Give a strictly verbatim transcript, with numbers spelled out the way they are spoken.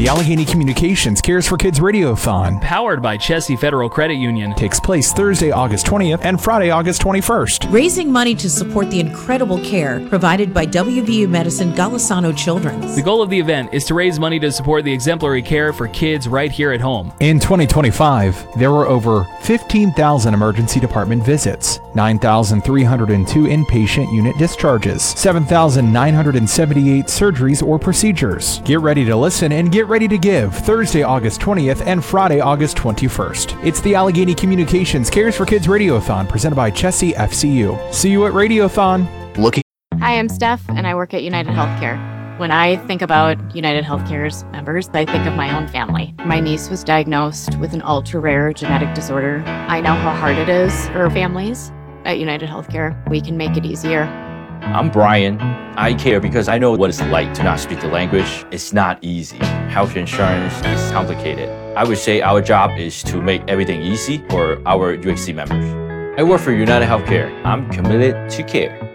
The Allegheny Communications Cares for Kids Radiothon, powered by Chessie Federal Credit Union, takes place Thursday, August twentieth and Friday, August twenty-first. Raising money to support the incredible care provided by W V U Medicine Golisano Children's. The goal of the event is to raise money to support the exemplary care for kids right here at home. In twenty twenty-five, there were over fifteen thousand emergency department visits, nine thousand three hundred two inpatient unit discharges, seven thousand nine hundred seventy-eight surgeries or procedures. Get ready to listen and get ready to give Thursday, August twentieth and Friday, August twenty-first. It's the Allegheny Communications Cares for Kids Radiothon presented by Chessie F C U. See you at Radiothon. Looking. Hi, I'm Steph, and I work at United Healthcare. When I think about United Healthcare's members, I think of my own family. My niece was diagnosed with an ultra-rare genetic disorder. I know how hard it is for families. At United Healthcare, we can make it easier. I'm Brian. I care because I know what it's like to not speak the language. It's not easy. Health insurance is complicated. I would say our job is to make everything easy for our U H C members. I work for United Healthcare. I'm committed to care.